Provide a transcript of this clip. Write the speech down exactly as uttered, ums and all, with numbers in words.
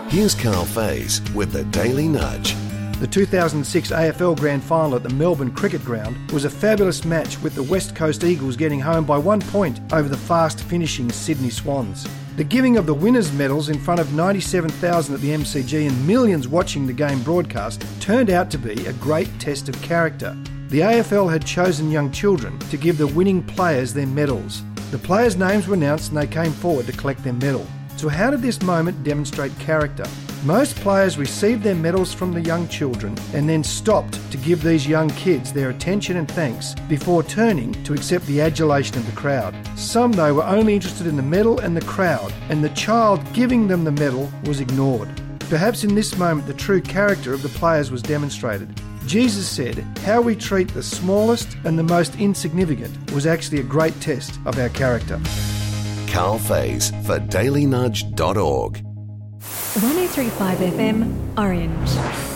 Here's Carl Faze with the Daily Nudge. The two thousand six A F L Grand Final at the Melbourne Cricket Ground was a fabulous match, with the West Coast Eagles getting home by one point over the fast-finishing Sydney Swans. The giving of the winners' medals in front of ninety-seven thousand at the M C G and millions watching the game broadcast turned out to be a great test of character. The A F L had chosen young children to give the winning players their medals. The players' names were announced and they came forward to collect their medal. So how did this moment demonstrate character? Most players received their medals from the young children and then stopped to give these young kids their attention and thanks before turning to accept the adulation of the crowd. Some, though, were only interested in the medal and the crowd, and the child giving them the medal was ignored. Perhaps in this moment the true character of the players was demonstrated. Jesus said, how we treat the smallest and the most insignificant was actually a great test of our character. Carl Faze for daily nudge dot org. one oh three point five F M, Orange.